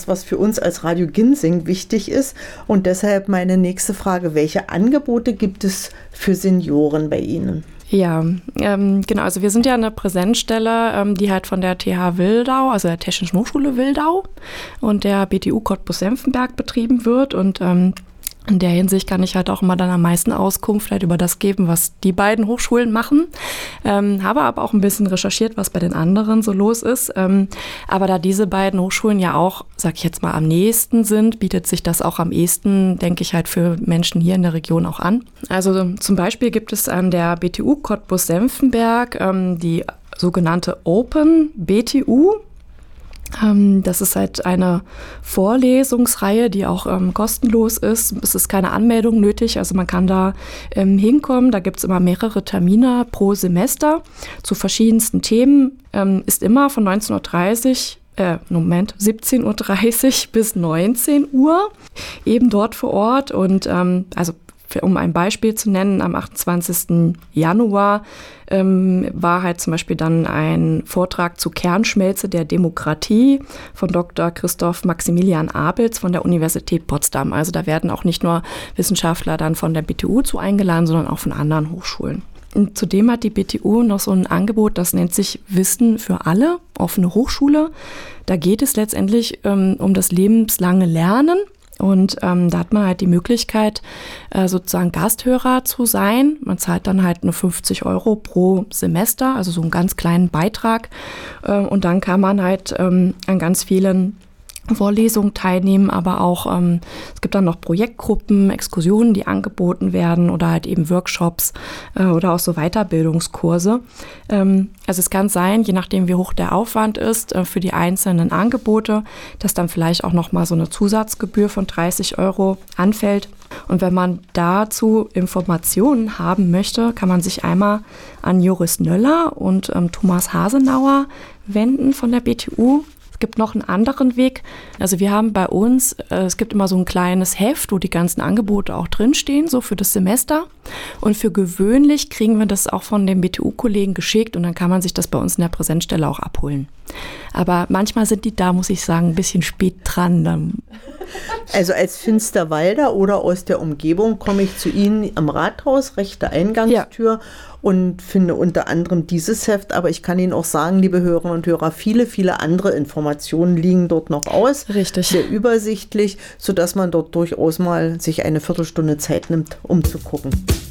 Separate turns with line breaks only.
was für uns als Radio Ginsing wichtig ist. Und deshalb meine nächste Frage, welche Angebote gibt es für Senioren bei Ihnen?
Ja, genau. Also wir sind ja eine Präsenzstelle, die halt von der TH Wildau, also der Technischen Hochschule Wildau und der BTU Cottbus-Senftenberg betrieben wird. Und in der Hinsicht kann ich halt auch immer dann am meisten Auskunft halt über das geben, was die beiden Hochschulen machen. Habe aber auch ein bisschen recherchiert, was bei den anderen so los ist. Aber da diese beiden Hochschulen ja auch, sag ich jetzt mal, am nächsten sind, bietet sich das auch am ehesten, denke ich, halt für Menschen hier in der Region auch an. Also zum Beispiel gibt es an der BTU Cottbus-Senftenberg die sogenannte Open BTU. Das ist halt eine Vorlesungsreihe, die auch kostenlos ist. Es ist keine Anmeldung nötig, also man kann da hinkommen. Da gibt es immer mehrere Termine pro Semester zu verschiedensten Themen. Ist immer von 17:30 bis 19 Uhr eben dort vor Ort. Und also um ein Beispiel zu nennen, am 28. Januar war halt zum Beispiel dann ein Vortrag zu Kernschmelze der Demokratie von Dr. Christoph Maximilian Abels von der Universität Potsdam. Also da werden auch nicht nur Wissenschaftler dann von der BTU zu eingeladen, sondern auch von anderen Hochschulen. Und zudem hat die BTU noch so ein Angebot, das nennt sich Wissen für alle, offene Hochschule. Da geht es letztendlich um das lebenslange Lernen. Und da hat man halt die Möglichkeit, sozusagen Gasthörer zu sein. Man zahlt dann halt nur 50 € pro Semester, also so einen ganz kleinen Beitrag. Und dann kann man halt an ganz vielen Vorlesungen teilnehmen, aber auch es gibt dann noch Projektgruppen, Exkursionen, die angeboten werden oder halt eben Workshops oder auch so Weiterbildungskurse. Also es kann sein, je nachdem wie hoch der Aufwand ist für die einzelnen Angebote, dass dann vielleicht auch noch mal so eine Zusatzgebühr von 30 € anfällt. Und wenn man dazu Informationen haben möchte, kann man sich einmal an Joris Nöller und Thomas Hasenauer wenden von der BTU. Es gibt noch einen anderen Weg. Also wir haben bei uns, es gibt immer so ein kleines Heft, wo die ganzen Angebote auch drinstehen, so für das Semester. Und für gewöhnlich kriegen wir das auch von den BTU-Kollegen geschickt und dann kann man sich das bei uns in der Präsenzstelle auch abholen. Aber manchmal sind die da, muss ich sagen, ein bisschen spät dran.
Also als Finsterwalder oder aus der Umgebung komme ich zu Ihnen am Rathaus, rechte Eingangstür, und finde unter anderem dieses Heft. Aber ich kann Ihnen auch sagen, liebe Hörerinnen und Hörer, viele, viele andere Informationen liegen dort noch aus.
Richtig.
Sehr übersichtlich, sodass man dort durchaus mal sich eine Viertelstunde Zeit nimmt, um zu gucken.